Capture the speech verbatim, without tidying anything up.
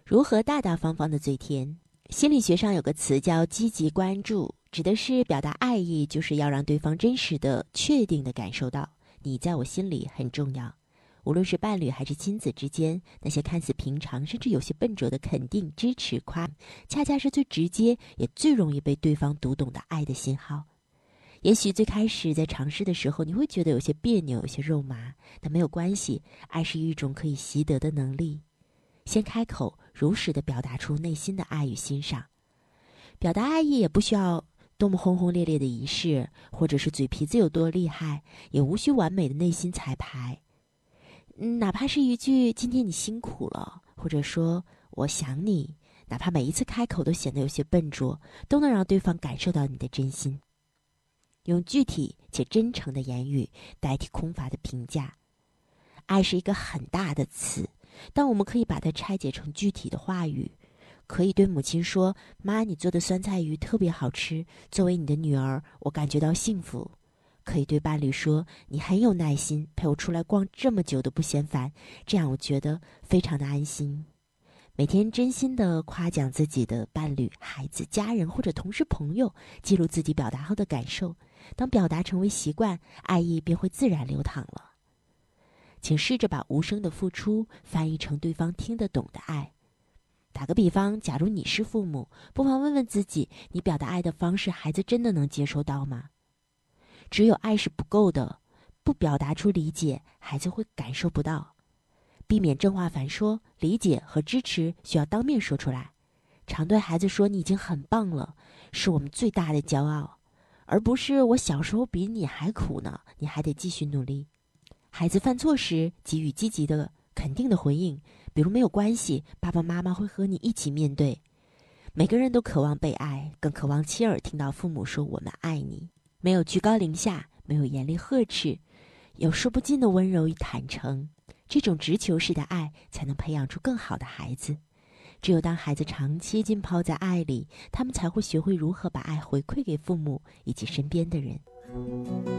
如何大大方方的嘴甜？心理学上有个词叫积极关注，指的是表达爱意，就是要让对方真实的、确定的感受到你在我心里很重要。无论是伴侣还是亲子之间，那些看似平常甚至有些笨拙的肯定、支持、夸，恰恰是最直接也最容易被对方读懂的爱的信号。也许最开始在尝试的时候，你会觉得有些别扭，有些肉麻，但没有关系，爱是一种可以习得的能力。先开口，如实地表达出内心的爱与欣赏。表达爱意也不需要多么轰轰烈烈的仪式，或者是嘴皮子有多厉害，也无需完美的内心彩排。嗯，哪怕是一句今天你辛苦了，或者说我想你，哪怕每一次开口都显得有些笨拙，都能让对方感受到你的真心。用具体且真诚的言语代替空乏的评价。爱是一个很大的词，但我们可以把它拆解成具体的话语。可以对母亲说，妈，你做的酸菜鱼特别好吃，作为你的女儿，我感觉到幸福。可以对伴侣说，你很有耐心，陪我出来逛这么久都不嫌烦，这样我觉得非常的安心。每天真心的夸奖自己的伴侣、孩子、家人或者同事朋友，记录自己表达后的感受。当表达成为习惯，爱意便会自然流淌了。请试着把无声的付出翻译成对方听得懂的爱。打个比方，假如你是父母，不妨问问自己，你表达爱的方式，孩子真的能接收到吗？只有爱是不够的，不表达出理解，孩子会感受不到。避免正话反说，理解和支持需要当面说出来。常对孩子说，你已经很棒了，是我们最大的骄傲，而不是我小时候比你还苦呢，你还得继续努力。孩子犯错时，给予积极的肯定的回应，比如没有关系，爸爸妈妈会和你一起面对。每个人都渴望被爱，更渴望亲耳听到父母说我们爱你。没有居高临下，没有严厉呵斥，有说不尽的温柔与坦诚。这种直球式的爱才能培养出更好的孩子。只有当孩子长期浸泡在爱里，他们才会学会如何把爱回馈给父母以及身边的人。